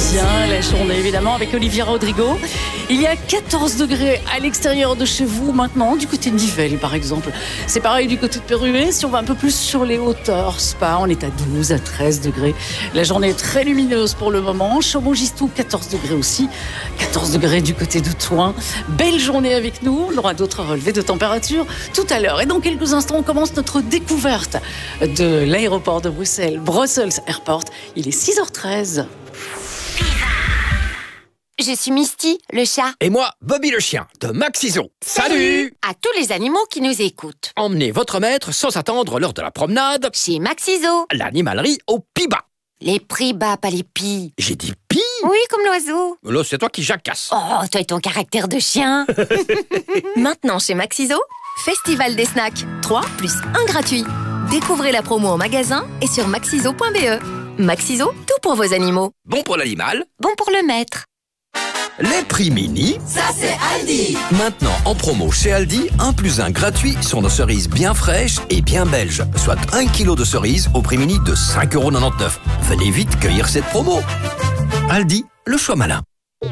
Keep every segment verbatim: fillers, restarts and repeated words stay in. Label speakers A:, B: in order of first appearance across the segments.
A: bien la journée, évidemment, avec Olivia Rodrigo. Il y a quatorze degrés à l'extérieur de chez vous maintenant, du côté de Nivelles par exemple. C'est pareil du côté de Péruwelz. Si on va un peu plus sur les hauteurs, Spa, on est à douze à treize degrés. La journée est très lumineuse pour le moment. Chaumont-Gistoux, quatorze degrés aussi. quatorze degrés du côté de Thoin. Belle journée avec nous. On aura d'autres relevés de température tout à l'heure. Et dans quelques instants, on commence notre découverte de l'aéroport de Bruxelles, Brussels Airport. Il est six heures treize.
B: Je suis Misty, le chat.
C: Et moi, Bobby le chien, de Maxiso. Salut!
B: À tous les animaux qui nous écoutent.
C: Emmenez votre maître sans attendre lors de la promenade.
B: Chez Maxiso.
C: L'animalerie au Piba.
B: Les prix bas, pas les pis.
C: J'ai dit pi?
B: Oui, comme l'oiseau.
C: Là, c'est toi qui jacasses.
B: Oh, toi et ton caractère de chien.
D: Maintenant chez Maxiso, Festival des snacks, trois plus un gratuit. Découvrez la promo en magasin et sur maxiso point b e. Maxiso, tout pour vos animaux.
C: Bon pour l'animal.
B: Bon pour le maître.
C: Les prix mini.
E: Ça, c'est Aldi.
C: Maintenant, en promo chez Aldi, un plus un gratuit sur nos cerises bien fraîches et bien belges. Soit un kilo de cerises au prix mini de cinq euros quatre-vingt-dix-neuf. Venez vite cueillir cette promo. Aldi, le choix malin.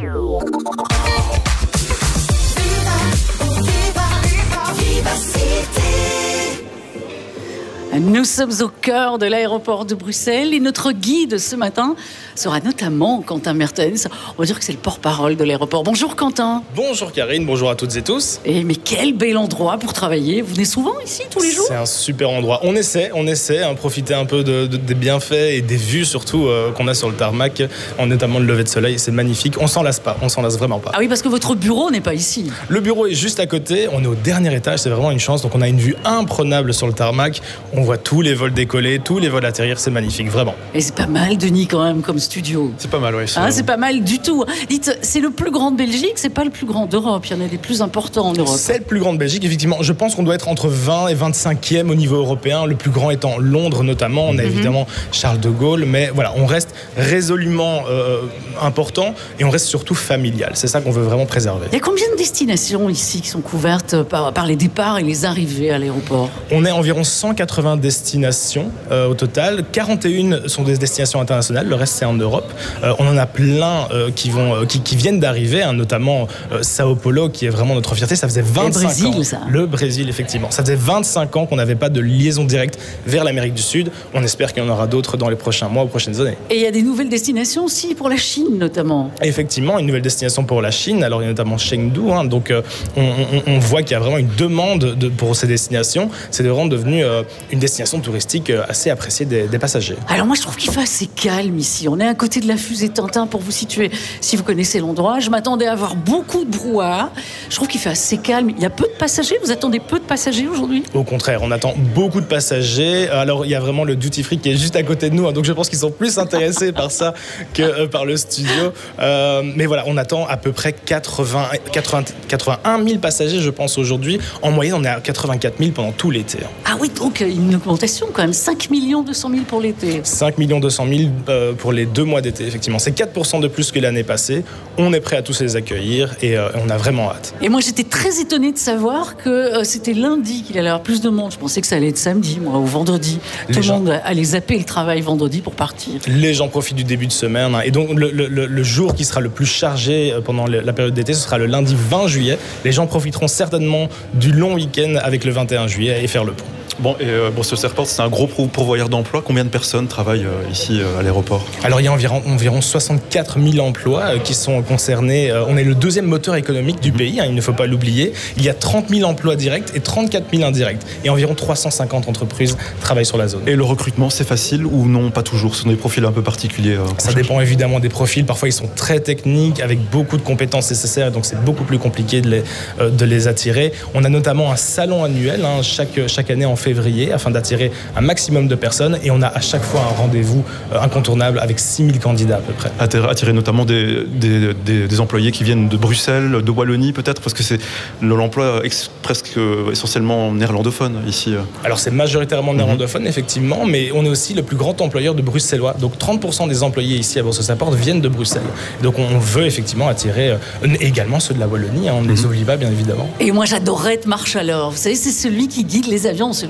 A: Nous sommes au cœur de l'aéroport de Bruxelles et notre guide ce matin sera notamment Quentin Mertens. On va dire que c'est le porte-parole de l'aéroport. Bonjour Quentin.
F: Bonjour Karine, bonjour à toutes et tous.
A: Et mais quel bel endroit pour travailler. Vous venez souvent ici tous les jours?
F: C'est un super endroit. On essaie, on essaie, hein, profiter un peu de, de, des bienfaits et des vues surtout euh, qu'on a sur le tarmac, en notamment le lever de soleil. C'est magnifique. On s'en lasse pas, on s'en lasse vraiment pas.
A: Ah oui, parce que votre bureau n'est pas ici.
F: Le bureau est juste à côté. On est au dernier étage. C'est vraiment une chance. Donc on a une vue imprenable sur le tarmac. On voit tous les vols décoller, tous les vols atterrir. C'est magnifique, vraiment.
A: Et c'est pas mal, Denis, quand même, comme studio.
F: C'est pas mal, oui.
A: Ah, c'est pas mal du tout. Dites, c'est le plus grand de Belgique, c'est pas le plus grand d'Europe. Il y en a des plus importants en Europe.
F: C'est le plus grand de Belgique, effectivement. Je pense qu'on doit être entre vingt et vingt-cinquième au niveau européen. Le plus grand étant Londres, notamment. On a mm-hmm. évidemment Charles de Gaulle. Mais voilà, on reste résolument euh, important et on reste surtout familial. C'est ça qu'on veut vraiment préserver.
A: Il y a combien de destinations ici qui sont couvertes par, par les départs et les arrivées à l'aéroport?
F: On est environ cent quatre-vingts destinations euh, au total. quarante et une sont des destinations internationales. Le reste, c'est en Europe. Euh, on en a plein euh, qui, vont, euh, qui, qui viennent d'arriver, hein, notamment euh, Sao Paulo, qui est vraiment notre fierté. Ça faisait vingt-cinq
A: le Brésil,
F: ans.
A: Ça.
F: Le Brésil, effectivement. Ça faisait vingt-cinq ans qu'on n'avait pas de liaison directe vers l'Amérique du Sud. On espère qu'il y en aura d'autres dans les prochains mois ou prochaines années.
A: Et il y a des nouvelles destinations aussi pour la Chine, notamment.
F: Et effectivement, une nouvelle destination pour la Chine. Alors, il y a notamment Chengdu. Hein, donc, euh, on, on, on voit qu'il y a vraiment une demande de, pour ces destinations. C'est vraiment devenu euh, une destination touristique assez appréciée des, des passagers.
A: Alors, moi, je trouve qu'il fait assez calme ici. On est à côté de la fusée Tintin, pour vous situer, si vous connaissez l'endroit. Je m'attendais à avoir beaucoup de brouhaha. Je trouve qu'il fait assez calme. Il y a peu de passagers. Vous attendez peu de passagers aujourd'hui?
F: Au contraire, on attend beaucoup de passagers. Alors, il y a vraiment le duty free qui est juste à côté de nous. Hein, donc, je pense qu'ils sont plus intéressés par ça que euh, par le studio. Euh, mais voilà, on attend à peu près quatre-vingts, quatre-vingts, quatre-vingt-un mille passagers, je pense, aujourd'hui. En moyenne, on est à quatre-vingt-quatre mille pendant tout l'été.
A: Ah oui, donc une augmentation quand même. cinq millions deux cent mille pour l'été.
F: cinq millions deux cent mille euh, pour les deux mois d'été, effectivement. C'est quatre pour cent de plus que l'année passée. On est prêt à tous les accueillir et euh, on a vraiment hâte.
A: Et moi, j'étais très étonnée de savoir que euh, c'était lundi qu'il allait y avoir plus de monde. Je pensais que ça allait être samedi, moi, ou vendredi. Les Tout gens... le monde allait zapper le travail vendredi pour partir.
F: Les gens profitent du début de semaine. Hein, et donc, le, le, le jour qui sera le plus chargé pendant la période d'été, ce sera le lundi vingt juillet. Les gens profiteront certainement du long week-end avec le vingt et un juillet et faire le pont.
G: Bon, et euh, Brussels Airport, c'est un gros pourvoyeur d'emplois. Combien de personnes travaillent euh, ici euh, à l'aéroport?
F: Alors, il y a environ, environ soixante-quatre mille emplois euh, qui sont concernés. Euh, on est le deuxième moteur économique du pays, hein, il ne faut pas l'oublier. Il y a trente mille emplois directs et trente-quatre mille indirects. Et environ trois cent cinquante entreprises travaillent sur la zone.
G: Et le recrutement, c'est facile ou non? Pas toujours. Ce sont des profils un peu particuliers. Euh,
F: Ça dépend évidemment des profils. Parfois, ils sont très techniques, avec beaucoup de compétences nécessaires. Donc, c'est beaucoup plus compliqué de les, euh, de les attirer. On a notamment un salon annuel, hein, chaque, chaque année en février, afin d'attirer un maximum de personnes. Et on a à chaque fois un rendez-vous euh, incontournable avec six mille candidats à peu près.
G: Attirer, attirer notamment des, des, des, des employés qui viennent de Bruxelles, de Wallonie peut-être, parce que c'est l'emploi ex, presque euh, essentiellement néerlandophone ici.
F: Alors c'est majoritairement néerlandophone, mm-hmm. effectivement, mais on est aussi le plus grand employeur de bruxellois. Donc trente pour cent des employés ici à Brussels Airport viennent de Bruxelles. Donc on veut effectivement attirer euh, également ceux de la Wallonie, hein, mm-hmm. les Oliva bien évidemment.
A: Et moi j'adorerais être marshalleur. Vous savez, c'est celui qui guide les avions, celui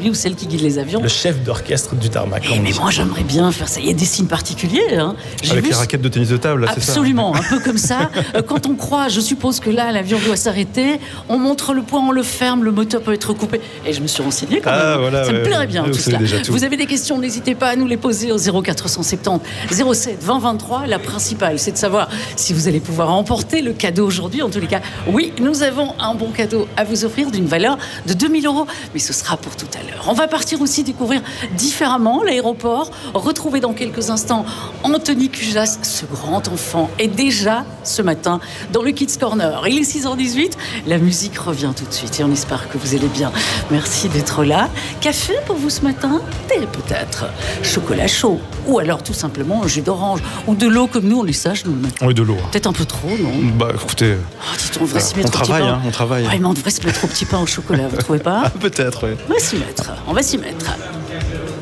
A: celui ou celle qui guide les avions.
F: Le chef d'orchestre du tarmac.
A: Eh, mais moi, j'aimerais bien faire ça. Il y a des signes particuliers. Hein.
G: Avec les raquettes de tennis de table, là, c'est ça?
A: Absolument, un peu comme ça. Quand on croit, je suppose que là, l'avion doit s'arrêter, on montre le poing, on le ferme, le moteur peut être coupé. Et je me suis renseignée quand
G: ah,
A: même.
G: Voilà,
A: ça
G: ouais,
A: me plairait bien,
G: ouais,
A: tout cela.
G: Tout.
A: Vous avez des questions, n'hésitez pas à nous les poser au zéro quatre cent soixante-dix zéro sept vingt vingt-trois. La principale, c'est de savoir si vous allez pouvoir emporter le cadeau aujourd'hui. En tous les cas, oui, nous avons un bon cadeau à vous offrir d'une valeur de deux mille euros. Mais ce sera pour tout à l'heure. On va partir aussi découvrir différemment l'aéroport. Retrouver dans quelques instants Anthony Cujas, ce grand enfant, est déjà ce matin dans le Kids Corner. Il est six heures dix-huit. La musique revient tout de suite et on espère que vous allez bien. Merci d'être là. Café pour vous ce matin? Thé peut-être. Chocolat chaud. Ou alors tout simplement un jus d'orange. Ou de l'eau comme nous, on est sages nous.
G: Oui, de l'eau.
A: Peut-être un peu trop, non?
G: Bah écoutez,
A: oh, dites-on, on devrait
G: euh,
A: s'y mettre
G: on
A: au
G: travaille,
A: petit pain.
G: Hein, on travaille.
A: Ouais, mais on devrait se mettre au petit pain au chocolat, vous trouvez pas?
G: Peut-être, oui.
A: On va s'y mettre. On va s'y mettre.